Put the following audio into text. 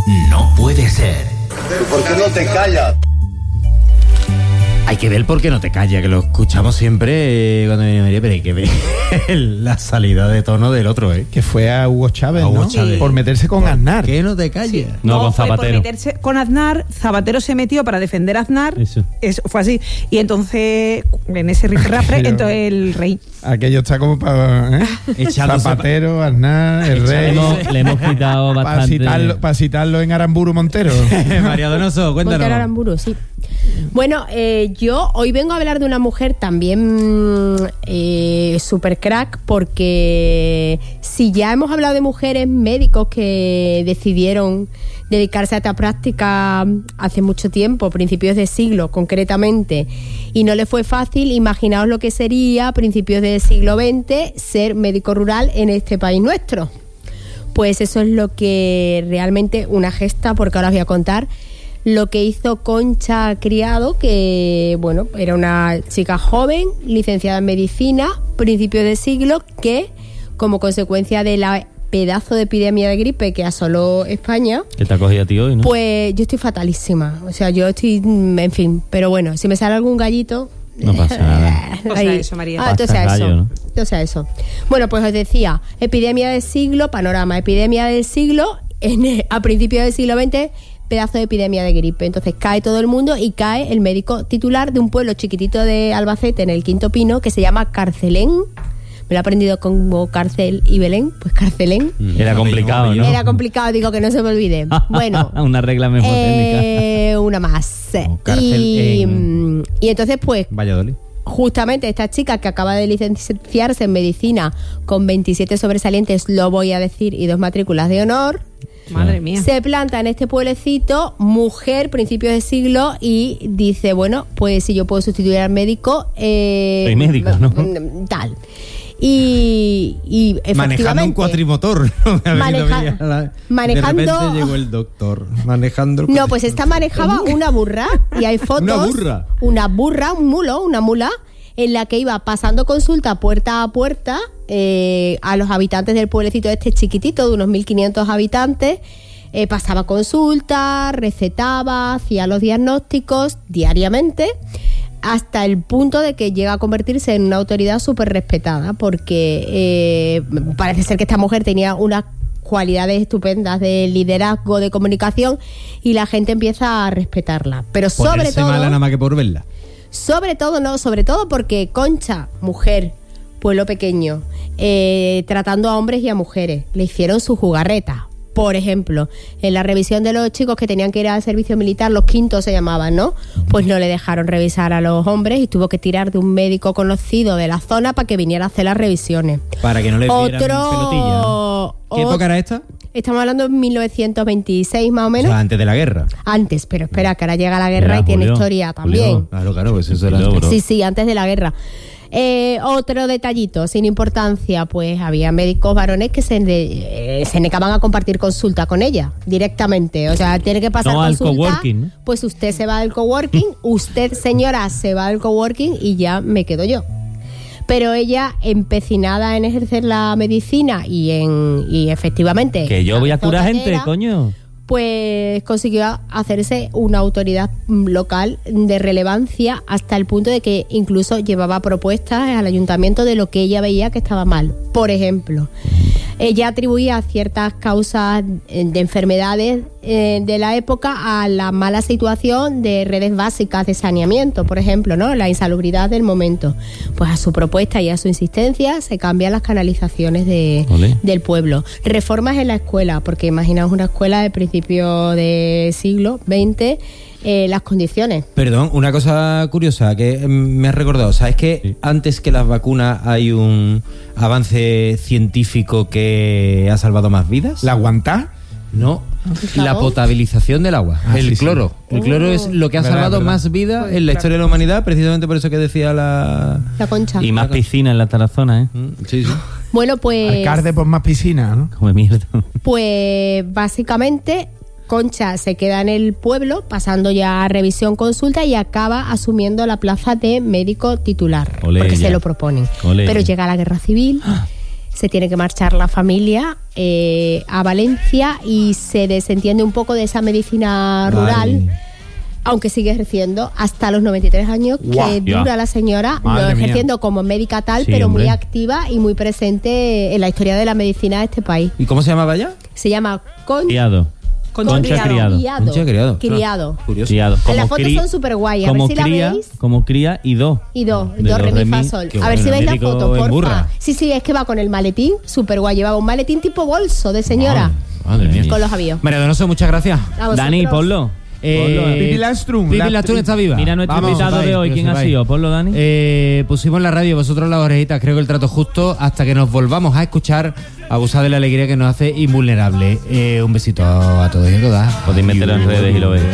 no puede ser. ¿Por qué no te callas? Hay que ver por qué no te callas, que lo escuchamos siempre cuando viene María, pero hay que ver la salida de tono del otro, ¿eh? Que fue a Hugo Chávez, A Hugo ¿no? Chávez. Por meterse con Aznar. ¿Qué no te callas? Sí. No, con fue Zapatero. por meterse con Aznar. Zapatero se metió para defender a Aznar. Eso. Fue así. Y entonces, en ese rifrafre, entonces el rey. Aquello está como para... Zapatero, Aznar, el rey... Le hemos quitado bastante. Para citarlo en Aramburu Montero. María Donoso, cuéntanos. Montero Aramburu, sí. Bueno, yo hoy vengo a hablar de una mujer también super crack, porque si ya hemos hablado de mujeres médicos que decidieron dedicarse a esta práctica hace mucho tiempo, principios de siglo concretamente, y no le fue fácil, imaginaos lo que sería a principios del siglo XX ser médico rural en este país nuestro. Pues eso es lo que realmente una gesta, porque ahora os voy a contar lo que hizo Concha Criado, que bueno, era una chica joven, licenciada en medicina, principios de siglo, que como consecuencia de la pedazo de epidemia de gripe que asoló España, Que te ha cogido a ti hoy, ¿no? pues yo estoy fatalísima, o sea, yo estoy, en fin, pero bueno, si me sale algún gallito... No pasa nada. O sea eso, María. Entonces Pasa eso, gallo, ¿no? entonces eso. Bueno, pues os decía, epidemia del siglo, panorama, epidemia del siglo, a principios del siglo XX, pedazo de epidemia de gripe. Entonces cae todo el mundo y cae el médico titular de un pueblo chiquitito de Albacete, en el Quinto Pino, que se llama Carcelén. Me lo he aprendido como Cárcel y Belén, pues Carcelén. Era complicado, ¿no? Era complicado, digo, que no se me olvide. Bueno, una regla mejor técnica. una más. Cárcel Y entonces, pues, Valladolid. justamente esta chica que acaba de licenciarse en medicina con 27 sobresalientes, lo voy a decir, y 2 matrículas de honor, Madre mía. se planta en este pueblecito, mujer, principios de siglo, y dice, bueno, pues si yo puedo sustituir al médico... Soy médica, ¿no? Tal. Y efectivamente... Manejando un cuatrimotor. Manejando... De repente llegó el doctor. Manejando el No, pues esta manejaba una burra, y hay fotos. ¿Una burra? Una burra, un mulo, una mula, en la que iba pasando consulta puerta a puerta a los habitantes del pueblecito este chiquitito, de unos 1.500 habitantes. Pasaba consulta, recetaba, hacía los diagnósticos diariamente, hasta el punto de que llega a convertirse en una autoridad súper respetada, porque parece ser que esta mujer tenía unas cualidades estupendas de liderazgo, de comunicación, y la gente empieza a respetarla. Pero sobre Ponerse todo... mala nada más que por verla. Sobre todo porque Concha, mujer, pueblo pequeño, tratando a hombres y a mujeres, le hicieron su jugarreta. Por ejemplo, en la revisión de los chicos que tenían que ir al servicio militar, los quintos se llamaban, ¿no? Pues no le dejaron revisar a los hombres y tuvo que tirar de un médico conocido de la zona para que viniera a hacer las revisiones. Para que no le vieran pelotilla, ¿no? ¿Qué época era esta? Estamos hablando de 1926 más o O menos. sea, antes de la guerra. Antes, pero espera, que ahora llega la guerra Era y tiene Julio. historia también. Claro, pues eso era Julio, antes. bro. Sí, antes de la guerra. Otro detallito, sin importancia, pues había médicos varones que se negaban a compartir consulta con ella directamente. O sea, tiene que pasar No al consulta. coworking, ¿no? Pues usted se va al coworking, usted, señora, se va al coworking y ya me quedo yo. Pero ella, empecinada en ejercer la medicina y efectivamente... Que yo voy a curar gente, zonera, coño. pues consiguió hacerse una autoridad local de relevancia, hasta el punto de que incluso llevaba propuestas al ayuntamiento de lo que ella veía que estaba mal. Por ejemplo, ella atribuía ciertas causas de enfermedades de la época a la mala situación de redes básicas de saneamiento, por ejemplo, ¿no? La insalubridad del momento. Pues a su propuesta y a su insistencia se cambian las canalizaciones del pueblo. Reformas en la escuela, porque imaginaos una escuela de principio de siglo XX, las condiciones. Perdón, una cosa curiosa que me has recordado. ¿Sabes que antes que las vacunas hay un avance científico que ha salvado más vidas? ¿La aguantá? No, la potabilización del agua, el cloro. Sí. El cloro es lo que ha salvado más vidas en la historia de la humanidad, precisamente por eso que decía la Concha. Y más piscina en la tarazona, ¿eh? Sí, sí. Bueno, pues... Alcalde por más piscina, ¿no? Como mierda. Pues básicamente Concha se queda en el pueblo, pasando ya a revisión, consulta, y acaba asumiendo la plaza de médico titular. Olé, porque ya. se lo proponen. Olé. Pero llega la guerra civil... se tiene que marchar la familia a Valencia y se desentiende un poco de esa medicina rural. Aunque sigue ejerciendo hasta los 93 años, que dura la señora, no ejerciendo como médica tal, pero muy activa y muy presente en la historia de la medicina de este país. ¿Y cómo se llamaba ella? Se llama Criado. Concha Criado. Curioso. Criado. Las fotos son súper guay. A ver si la veis. Como cría y do. Y do re, mi, fa, sol. A ver si veis la foto, porfa. Sí, es que va con el maletín, súper guay. Llevaba un maletín tipo bolso de señora. Madre mía. Con los avíos. María Donoso, muchas gracias. Dani, ponlo. Pipi Lastrum está viva. Mira nuestro invitado de hoy, ¿quién ha sido? Ponlo, Dani. Pusimos en la radio, vosotros las orejitas, creo que el trato justo, hasta que nos volvamos a escuchar, abusad de la alegría que nos hace invulnerable. Un besito a todos y a todas. Podéis meterlo en redes y lo veis.